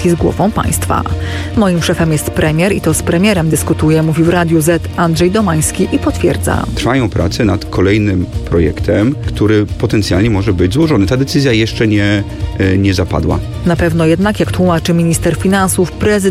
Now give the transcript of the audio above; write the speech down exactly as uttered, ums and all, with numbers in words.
z głową państwa. Moim szefem jest premier i to z premierem dyskutuję, mówi w Radiu Z Andrzej Domański i potwierdza. Trwają prace nad kolejnym projektem, który potencjalnie może być złożony. Ta decyzja jeszcze nie, nie zapadła. Na pewno jednak, jak tłumaczy minister finansów, prezydent